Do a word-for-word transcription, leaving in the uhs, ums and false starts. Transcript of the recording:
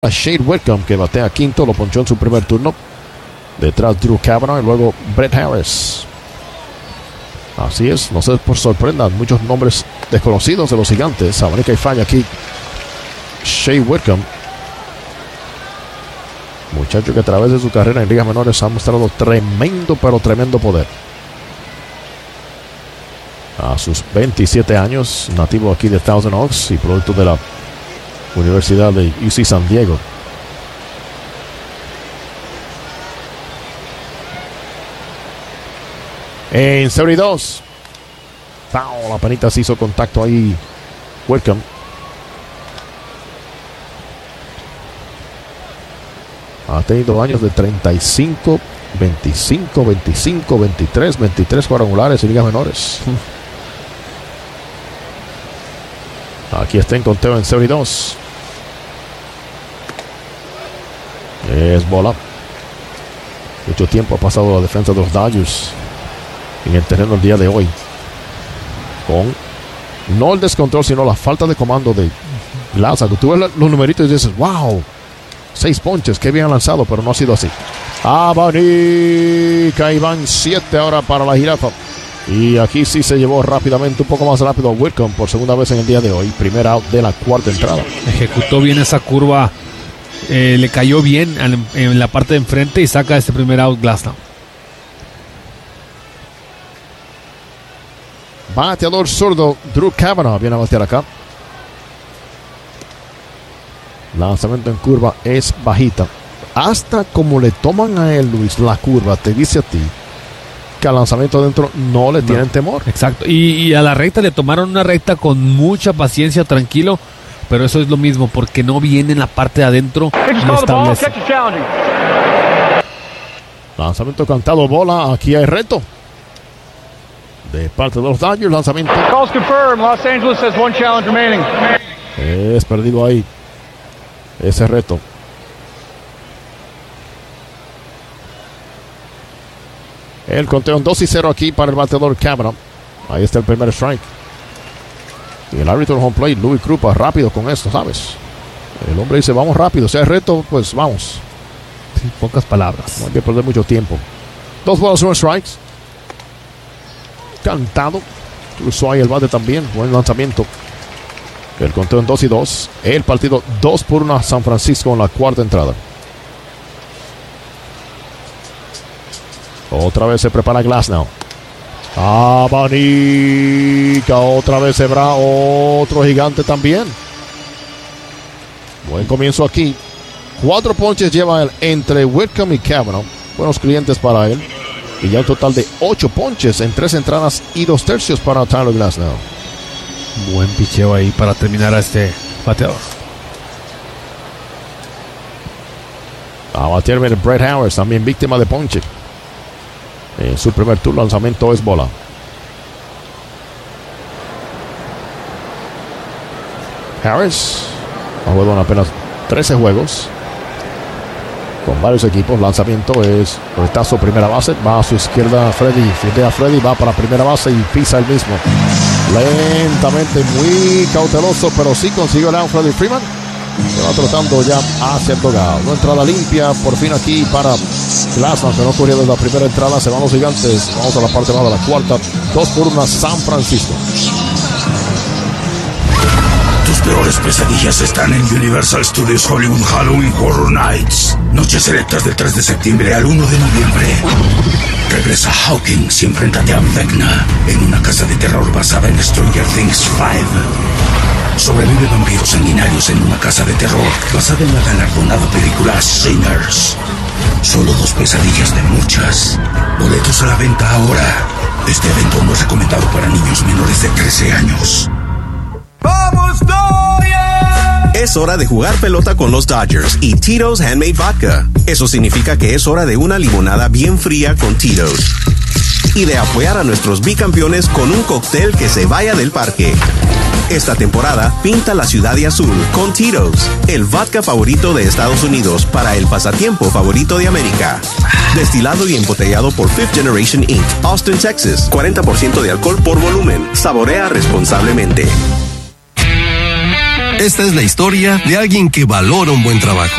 A Shade Whitcomb, que batea quinto, lo ponchó en su primer turno. Detrás Drew Cavanaugh y luego Brett Harris. Así es, no se por sorprendan, muchos nombres desconocidos de los gigantes. Abanica y falla aquí Shade Whitcomb, muchacho que a través de su carrera en ligas menores ha mostrado tremendo, pero tremendo poder. A sus veintisiete años, nativo aquí de Thousand Oaks y producto de la Universidad de U C San Diego. En setenta y dos, foul, apenas hizo contacto ahí Whitcomb. Ha tenido años de treinta y cinco, veinticinco, veinticinco, veintitrés, veintitrés cuadrangulares en ligas menores. Aquí está en conteo en setenta y dos. Es bola. Mucho tiempo ha pasado la defensa de los Dodgers en el terreno el día de hoy, con no el descontrol, sino la falta de comando de Glaza. Tú ves los numeritos y dices, wow, seis ponches, qué bien lanzado, pero no ha sido así. Abanica y van siete ahora para la jirafa. Y aquí sí se llevó rápidamente, un poco más rápido a Whitcomb por segunda vez en el día de hoy. Primer out de la cuarta entrada. Ejecutó bien esa curva, eh, le cayó bien en, en la parte de enfrente y saca este primer out Glasnow. Bateador zurdo Drew Cavanaugh viene a batear acá. Lanzamiento en curva es bajita. Hasta como le toman a él, Luis, la curva, te dice a ti que al lanzamiento adentro no le tienen no, temor. Exacto. Y, y a la recta le tomaron una recta con mucha paciencia, tranquilo. Pero eso es lo mismo, porque no viene en la parte de adentro y establece. Lanzamiento cantado, bola. Aquí hay reto de parte de los Dodgers. Lanzamiento. Calls confirmed. Los Angeles has one challenge remaining. Es perdido ahí ese reto. El conteo en dos y cero aquí para el bateador Cavanaugh. Ahí está el primer strike. Y el árbitro del home plate, Louis Krupa, rápido con esto, ¿sabes? El hombre dice, vamos rápido. Si hay reto, pues vamos. Sí, pocas palabras. No hay que perder mucho tiempo. Dos bolas, uno strikes. Cantado. Cruzó ahí el bate también. Buen lanzamiento. El conteo en dos y dos. El partido dos por uno a San Francisco en la cuarta entrada. Otra vez se prepara Glasnow. Abanica. Otra vez se verá otro gigante también. Buen comienzo aquí. Cuatro ponches lleva él entre Whitcomb y Cavanaugh. Buenos clientes para él. Y ya un total de ocho ponches en tres entradas y dos tercios para Tyler Glasnow. Buen picheo ahí para terminar a este bateador. A batear viene Brett Harris, también víctima de ponche. En su primer turno, lanzamiento es bola. Harris ha jugado en apenas trece juegos con varios equipos. Lanzamiento es retazo primera base. Va a su izquierda Freddy. Fildea a Freddy, va para primera base y pisa el mismo. Lentamente, muy cauteloso, pero sí consiguió el out Freddie Freeman. Se va trotando ya hacia el dogado. Una entrada limpia por fin aquí para Glasnow, que no ocurrió desde la primera entrada. Se van los gigantes. Vamos a la parte baja de la cuarta. Dos por una San Francisco. Tus peores pesadillas están en Universal Studios Hollywood Halloween Horror Nights. Noches selectas del tres de septiembre al uno de noviembre. Regresa Hawkins y enfréntate a Vecna en una casa de terror basada en Stranger Things cinco. Sobrevive vampiros sanguinarios en una casa de terror basada en la galardonada película Sinners. Solo dos pesadillas de muchas. Boletos a la venta ahora. Este evento no es recomendado para niños menores de trece años. ¡Vamos, Dodgers! Es hora de jugar pelota con los Dodgers y Tito's Handmade Vodka. Eso significa que es hora de una limonada bien fría con Tito's. Y de apoyar a nuestros bicampeones con un cóctel que se vaya del parque. Esta temporada, pinta la ciudad de azul con Tito's, el vodka favorito de Estados Unidos para el pasatiempo favorito de América. Destilado y embotellado por Fifth Generation incorporated, Austin, Texas. cuarenta por ciento de alcohol por volumen. Saborea responsablemente. Esta es la historia de alguien que valora un buen trabajo.